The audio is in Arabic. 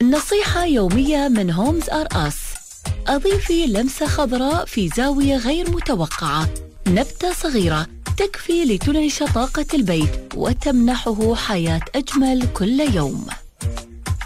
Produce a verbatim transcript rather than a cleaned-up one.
نصيحة يومية من هومز آر أس: أضيفي لمسة خضراء في زاوية غير متوقعة. نبتة صغيرة تكفي لتنعش طاقة البيت وتمنحه حياة أجمل كل يوم.